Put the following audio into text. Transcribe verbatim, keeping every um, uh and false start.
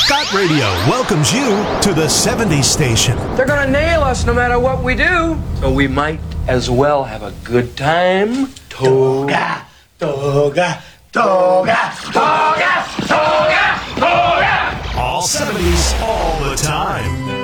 Scott Radio welcomes you to the seventies station. They're gonna nail us no matter what we do. So we might as well have a good time. Toga, toga, toga, toga.